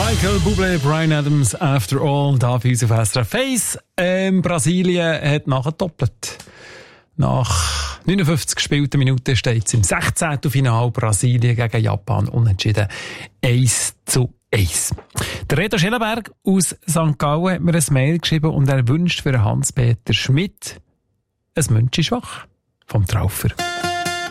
Michael Bublé, Bryan Adams, After All, da bei uns auf SRF 1. Brasilien hat nachgedoppelt. Nach 59 gespielten Minuten steht es im 16. Finale Brasilien gegen Japan unentschieden 1:1. Der Reto Schellenberg aus St. Gallen hat mir ein Mail geschrieben und er wünscht für Hans-Peter Schmidt ein Münchischwach vom Traufer.